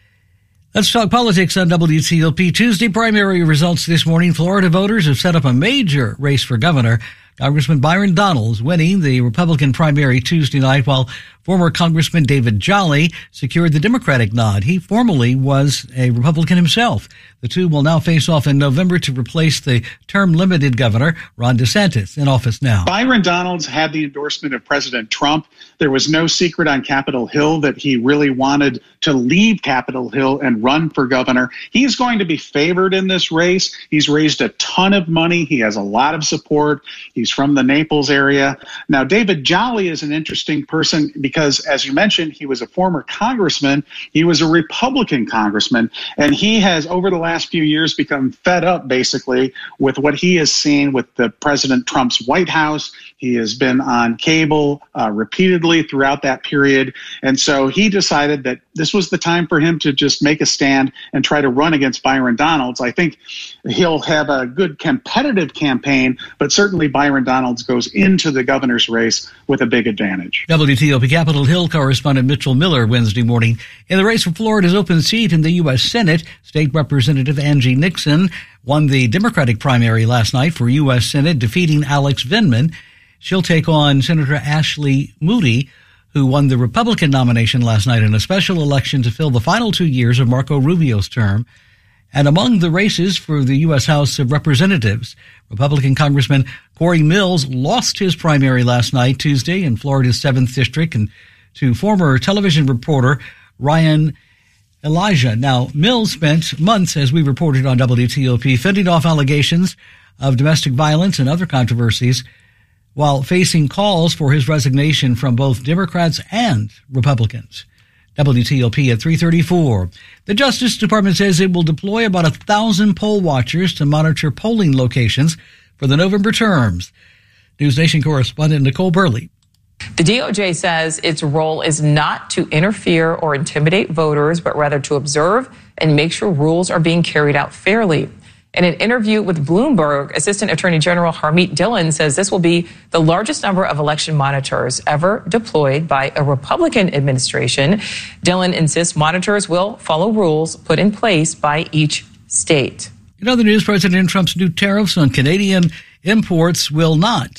Let's talk politics on WTOP. Tuesday primary results this morning. Florida voters have set up a major race for governor. Congressman Byron Donalds winning the Republican primary Tuesday night, while former Congressman David Jolly secured the Democratic nod. He formerly was a Republican himself. The two will now face off in November to replace the term-limited governor, Ron DeSantis, in office now. Byron Donalds had the endorsement of President Trump. There was no secret on Capitol Hill that he really wanted to leave Capitol Hill and run for governor. He's going to be favored in this race. He's raised a ton of money. He has a lot of support. He's from the Naples area. Now, David Jolly is an interesting person because, as you mentioned, he was a former congressman. He was a Republican congressman, and he has, over the last few years, become fed up, basically, with what he has seen with the President Trump's White House. He has been on cable repeatedly throughout that period, and so he decided that this was the time for him to just make a stand and try to run against Byron Donalds. I think he'll have a good competitive campaign, but certainly Byron Donalds goes into the governor's race with a big advantage. WTOP Capitol Hill correspondent Mitchell Miller Wednesday morning. In the race for Florida's open seat in the U.S. Senate, State Representative Angie Nixon won the Democratic primary last night for U.S. Senate, defeating Alex Vindman. She'll take on Senator Ashley Moody, who won the Republican nomination last night in a special election to fill the final 2 years of Marco Rubio's term. And among the races for the U.S. House of Representatives, Republican Congressman Corey Mills lost his primary last night, Tuesday, in Florida's 7th District, and to former television reporter Ryan Elijah. Now, Mills spent months, as we reported on WTOP, fending off allegations of domestic violence and other controversies, while facing calls for his resignation from both Democrats and Republicans. WTOP at 3:34. The Justice Department says it will deploy about 1,000 poll watchers to monitor polling locations for the November terms. News Nation correspondent Nicole Burley. The DOJ says its role is not to interfere or intimidate voters, but rather to observe and make sure rules are being carried out fairly. In an interview with Bloomberg, Assistant Attorney General Harmeet Dillon says this will be the largest number of election monitors ever deployed by a Republican administration. Dillon insists monitors will follow rules put in place by each state. In other news, President Trump's new tariffs on Canadian imports will not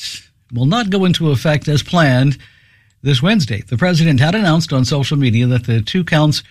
go into effect as planned this Wednesday. The president had announced on social media that the two countries,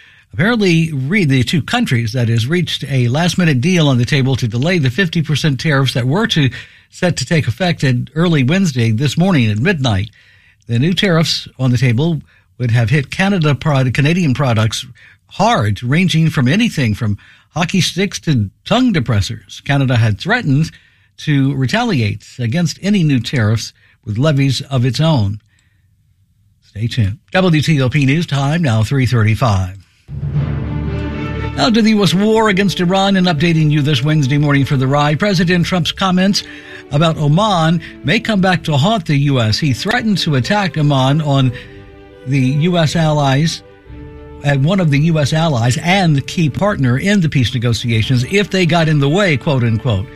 that is, reached a last-minute deal on the table to delay the 50% tariffs that were set to take effect at early Wednesday this morning at midnight. The new tariffs on the table would have hit Canadian products hard, ranging from anything from hockey sticks to tongue depressors. Canada had threatened to retaliate against any new tariffs with levies of its own. Stay tuned. WTOP News Time, now 3:35. Now to the U.S. war against Iran, and updating you this Wednesday morning for the ride. President Trump's comments about Oman may come back to haunt the U.S. He threatened to attack Oman on the U.S. allies, one of the U.S. allies and the key partner in the peace negotiations, if they got in the way, quote unquote.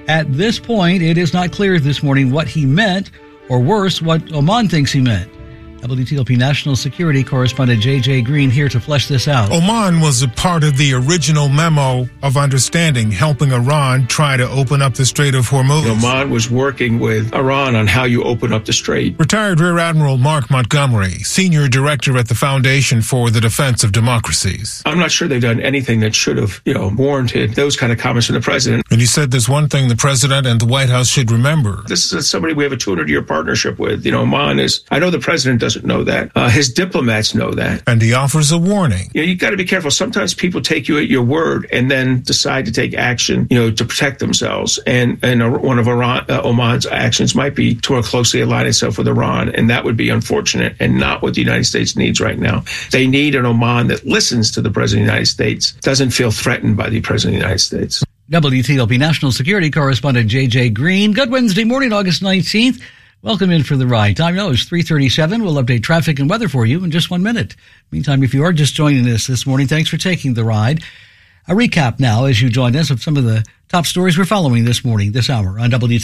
At this point, it is not clear this morning what he meant, or worse, what Oman thinks he meant. WTOP National Security Correspondent J.J. Green here to flesh this out. Oman was a part of the original memo of understanding, helping Iran try to open up the Strait of Hormuz. Oman was working with Iran on how you open up the strait. Retired Rear Admiral Mark Montgomery, Senior Director at the Foundation for the Defense of Democracies. I'm not sure they've done anything that should have, warranted those kind of comments from the president. And he said there's one thing the president and the White House should remember. This is somebody we have a 200-year partnership with. Oman is, I know the president doesn't know that. His diplomats know that. And he offers a warning. You got to be careful. Sometimes people take you at your word and then decide to take action, to protect themselves. And one of Oman's actions might be to more closely align itself with Iran. And that would be unfortunate and not what the United States needs right now. They need an Oman that listens to the President of the United States, doesn't feel threatened by the President of the United States. WTOP National Security Correspondent J.J. Green. Good Wednesday morning, August 19th. Welcome in for the ride. Time now is 3:37. We'll update traffic and weather for you in just 1 minute. Meantime, if you are just joining us this morning, thanks for taking the ride. A recap now as you join us of some of the top stories we're following this morning, this hour on WTOP.